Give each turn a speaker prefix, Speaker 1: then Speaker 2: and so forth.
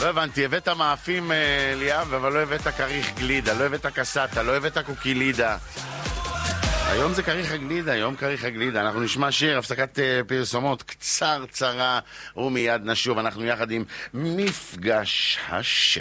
Speaker 1: לא הבנתי, הבאת מאפים ליאב, אבל לא הבאת כריך גלידה, לא הבאת קסטה, לא הבאת קוקילידה. היום זה כריך הגלידה, היום כריך הגלידה. אנחנו נשמע שיר, הפסקת פרסומות קצרה, ומיד נשוב. אנחנו יחד עם מפגש השם.